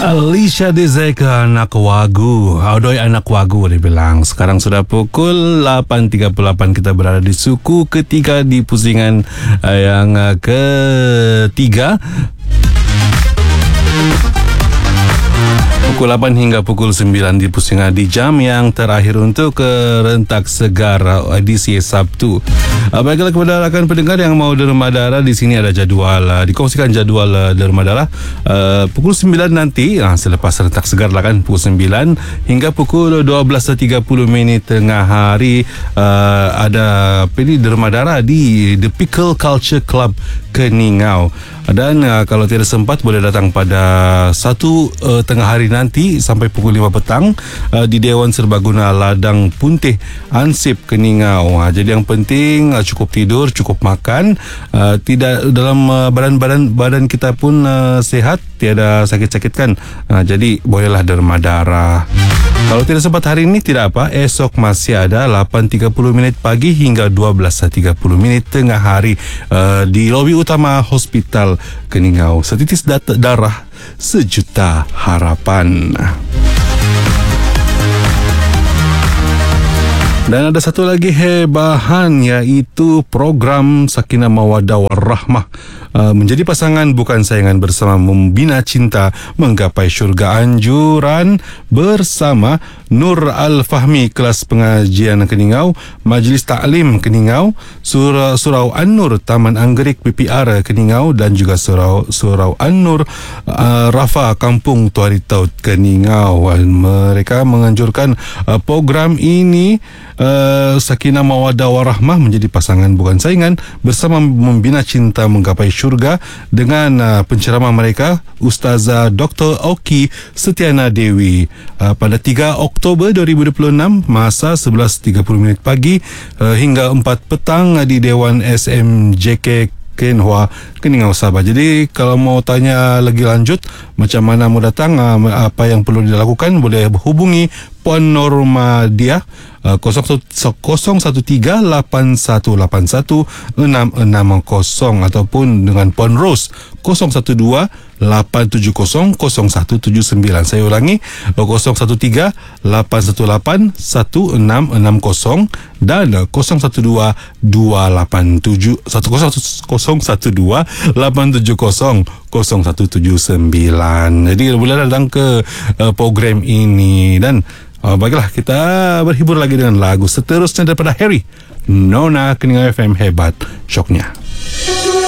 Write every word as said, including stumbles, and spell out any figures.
Alicia Dezeka, anak wagu. Audoi anak wagu dia bilang. Sekarang sudah pukul lapan tiga puluh lapan. Kita berada di suku ketiga di pusingan uh, yang uh, ketiga. Pukul lapan hingga pukul sembilan di pusingan di jam yang terakhir untuk uh, rentak segar uh, edisi Sabtu. Uh, baiklah kepada rakan pendengar yang mau derma darah, di sini ada jadual, uh, dikongsikan jadual uh, derma darah uh, pukul sembilan nanti, uh, selepas rentak segar lah kan, pukul sembilan hingga pukul dua belas tiga puluh minit tengah hari uh, ada pilih derma darah di The Pickle Culture Club Keningau. Dan uh, kalau tidak sempat boleh datang pada satu uh, tengah hari nanti sampai pukul lima petang uh, di Dewan Serbaguna Ladang Puntih Ansip Keningau. Uh, jadi yang penting uh, cukup tidur, cukup makan, uh, tidak dalam uh, badan-badan badan kita pun uh, sehat, tiada sakit-sakit kan. Uh, jadi bolehlah derma darah. Kalau tidak sempat hari ini tidak apa, esok masih ada lapan tiga puluh minit pagi hingga dua belas tiga puluh minit tengah hari uh, di lobi utama Hospital Keningau. Setitis dat- darah, sejuta harapan. Dan ada satu lagi hebahan, iaitu program Sakinah Mawaddah Warahmah. Uh, menjadi pasangan bukan saingan bersama membina cinta menggapai syurga, anjuran bersama Nur Al-Fahmi kelas pengajian Keningau, Majlis Taklim Keningau, Surau, Surau An-Nur Taman Anggerik P P R Keningau dan juga Surau, Surau An-Nur uh, Rafa Kampung Tuari Taut Keningau. Mereka menganjurkan uh, program ini, uh, Sakinah Mawaddah Warahmah, menjadi pasangan bukan saingan bersama membina cinta menggapai syurga, dengan uh, penceramah mereka Ustazah Doktor Oki Setiana Dewi uh, pada tiga Oktober dua ribu dua puluh enam, masa sebelas tiga puluh minit pagi uh, hingga empat petang uh, di Dewan S M J K Kenhua Keningau Sabah. Jadi kalau mau tanya lagi lanjut macam mana mau datang, uh, apa yang perlu dilakukan, boleh hubungi Puan Norma Dia uh, kosong satu tiga lapan satu lapan satu enam enam kosong ataupun dengan Puan Rose kosong satu dua lapan tujuh kosong kosong satu tujuh sembilan. Saya ulangi, kosong satu tiga lapan satu lapan satu enam enam kosong dan kosong satu dua dua lapan tujuh satu kosong kosong satu dua lapan tujuh kosong kosong satu tujuh sembilan. Jadi boleh datang ke uh, program ini. Dan uh, baiklah, kita berhibur lagi dengan lagu seterusnya daripada Harry. Nona Keningau F M, hebat syoknya.